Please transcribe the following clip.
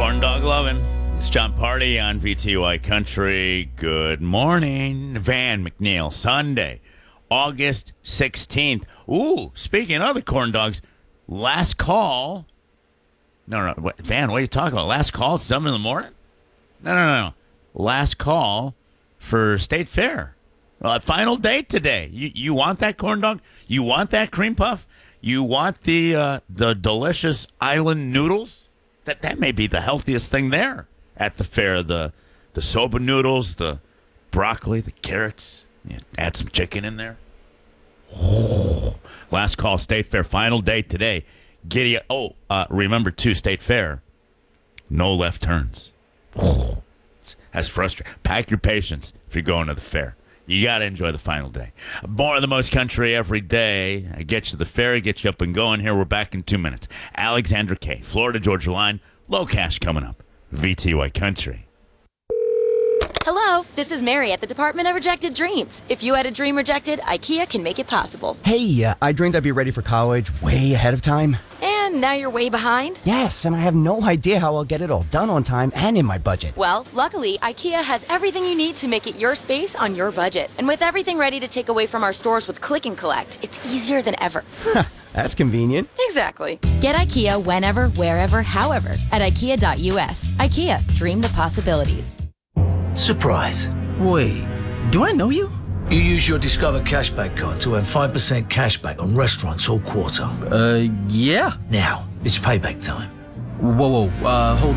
Corn Dog Lovin'. It's John Party on VTY Country. Good morning. Van McNeil, Sunday, August 16th. Ooh, speaking of the corn dogs, last call. No. Van, what are you talking about? Last call at 7 in the morning? No. Last call for State Fair. Final date today. You want that corn dog? You want that cream puff? You want the delicious island noodles? That may be the healthiest thing there at the fair. The soba noodles, the broccoli, the carrots. Yeah, add some chicken in there. Oh, last call, State Fair. Final date today. Giddy. Remember too, State Fair. No left turns. Oh, that's frustrating. Pack your patience if you're going to the fair. You got to enjoy the final day. More of the most country every day. I get you to the fair, get you up and going. Here, we're back in 2 minutes. Alexandra K., Florida Georgia line. Low cash coming up. VTY Country. Hello, this is Mary at the Department of Rejected Dreams. If you had a dream rejected, IKEA can make it possible. Hey, I dreamed I'd be ready for college way ahead of time. And now you're way behind? Yes, and I have no idea how I'll get it all done on time and in my budget. Well, luckily, IKEA has everything you need to make it your space on your budget. And with everything ready to take away from our stores with Click and Collect, it's easier than ever. That's convenient. Exactly. Get IKEA whenever, wherever, however at IKEA.us. IKEA, dream the possibilities. Surprise. Wait, do I know you? You use your Discover Cashback card to earn 5% cashback on restaurants all quarter. Yeah. Now, it's payback time. Whoa, hold